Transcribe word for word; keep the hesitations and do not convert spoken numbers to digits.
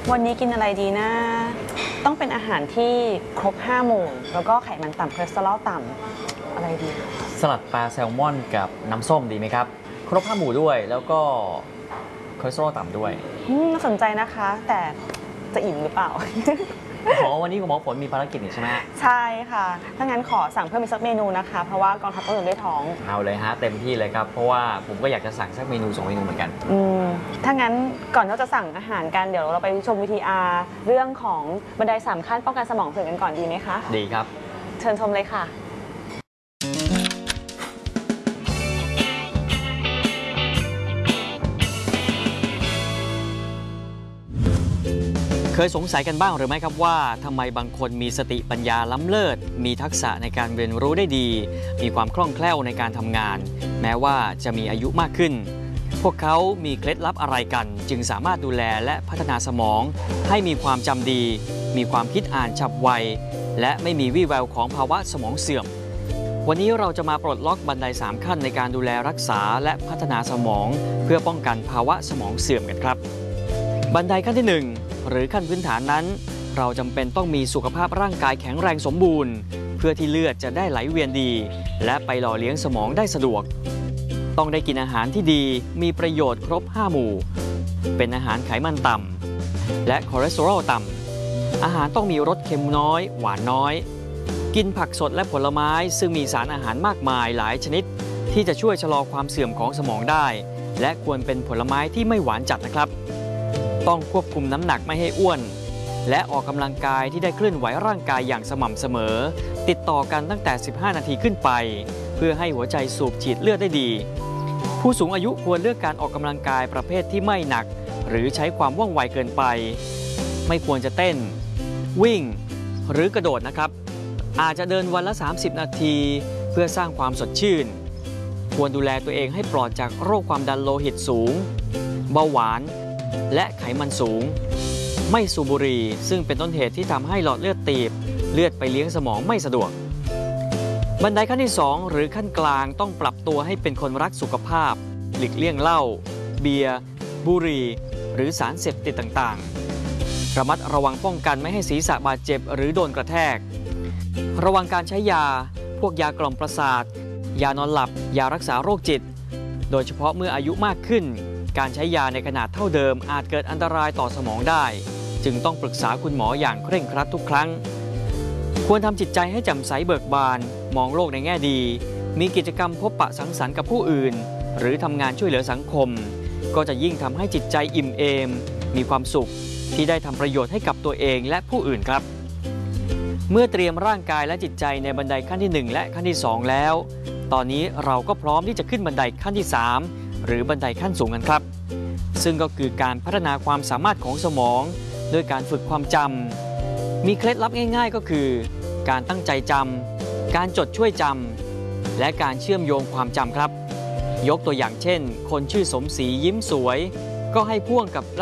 วันนี้กินอะไรดีนะต้องเป็นอาหารที่ครบห้าหมู่แล้วก็ไขมันต่ำคอเลสเตอรอลต่ำอะไรดีสลัดปลาแซลมอนกับน้ำส้มดีไหมครับครบห้าหมู่ด้วยแล้วก็คอเลสเตอรอลต่ำด้วยน่าสนใจนะคะแต่จะอิ่มหรือเปล่าอ๋อวันนี้คุณหมอฝนมีภารกิจนี่ใช่ไหมใช่ค่ะถ้างั้นขอสั่งเพิ่มอีกสักเมนูนะคะเพราะว่ากองทัพต้องอยู่ด้วยท้องเอาเลยฮะเต็มที่เลยครับเพราะว่าผมก็อยากจะสั่งสักเมนูสองเมนูเหมือนกันอืมถ้างั้นก่อนที่เราจะสั่งอาหารกันเดี๋ยวเราไปชมวิธีอาร์เรื่องของบันไดสามขั้นป้องกันสมองเสื่อมกันก่อนดีไหมคะดีครับเชิญชมเลยค่ะเคยสงสัยกันบ้างหรือไม่ครับว่าทำไมบางคนมีสติปัญญาล้ำเลิศมีทักษะในการเรียนรู้ได้ดีมีความคล่องแคล่วในการทำงานแม้ว่าจะมีอายุมากขึ้นพวกเขามีเคล็ดลับอะไรกันจึงสามารถดูแลและพัฒนาสมองให้มีความจำดีมีความคิดอ่านฉับไวและไม่มีวี่แววของภาวะสมองเสื่อมวันนี้เราจะมาปลดล็อกบันไดสามขั้นในการดูแลรักษาและพัฒนาสมองเพื่อป้องกันภาวะสมองเสื่อมกันครับบันไดขั้นที่หนึ่งหรือขั้นพื้นฐานนั้นเราจำเป็นต้องมีสุขภาพร่างกายแข็งแรงสมบูรณ์เพื่อที่เลือดจะได้ไหลเวียนดีและไปหล่อเลี้ยงสมองได้สะดวกต้องได้กินอาหารที่ดีมีประโยชน์ครบห้าหมู่เป็นอาหารไขมันต่ำและคอเลสเตอรอลต่ำอาหารต้องมีรสเค็มน้อยหวานน้อยกินผักสดและผลไม้ซึ่งมีสารอาหารมากมายหลายชนิดที่จะช่วยชะลอความเสื่อมของสมองได้และควรเป็นผลไม้ที่ไม่หวานจัดนะครับต้องควบคุมน้ำหนักไม่ให้อ้วนและออกกำลังกายที่ได้เคลื่อนไหวร่างกายอย่างสม่ำเสมอติดต่อกันตั้งแต่สิบห้านาทีขึ้นไปเพื่อให้หัวใจสูบฉีดเลือดได้ดีผู้สูงอายุควรเลือกการออกกำลังกายประเภทที่ไม่หนักหรือใช้ความว่องไวเกินไปไม่ควรจะเต้นวิ่งหรือกระโดดนะครับอาจจะเดินวันละสามสิบนาทีเพื่อสร้างความสดชื่นควรดูแลตัวเองให้ปลอดจากโรคความดันโลหิตสูงเบาหวานและไขมันสูงไม่สูบบุหรี่ซึ่งเป็นต้นเหตุที่ทำให้หลอดเลือดตีบเลือดไปเลี้ยงสมองไม่สะดวกบันไดขั้นที่สองหรือขั้นกลางต้องปรับตัวให้เป็นคนรักสุขภาพหลีกเลี่ยงเหล้าเบียร์บุหรี่หรือสารเสพติดต่างๆระมัดระวังป้องกันไม่ให้ศีรษะบาดเจ็บหรือโดนกระแทกระวังการใช้ยาพวกยากล่อมประสาทยานอนหลับยารักษาโรคจิตโดยเฉพาะเมื่ออายุมากขึ้นการใช้ยาในขนาดเท่าเดิมอาจเกิดอันตรายต่อสมองได้จึงต้องปรึกษาคุณหมออย่างเคร่งครัดทุกครั้งควรทำจิตใจให้แจ่มใสเบิกบานมองโลกในแง่ดีมีกิจกรรมพบปะสังสรรค์กับผู้อื่นหรือทำงานช่วยเหลือสังคมก็จะยิ่งทำให้จิตใจอิ่มเอมมีความสุขที่ได้ทำประโยชน์ให้กับตัวเองและผู้อื่นครับเมื่อเตรียมร่างกายและจิตใจในบันไดขั้นที่หนึ่งและขั้นที่สองแล้วตอนนี้เราก็พร้อมที่จะขึ้นบันไดขั้นที่สามหรือบันไดขั้นสูงกันครับซึ่งก็คือการพัฒนาความสามารถของสมองด้วยการฝึกความจำมีเคล็ดลับง่ายๆก็คือการตั้งใจจำการจดช่วยจำและการเชื่อมโยงความจำครับยกตัวอย่างเช่นคนชื่อสมศรียิ้มสวยก็ให้พ่วงกับ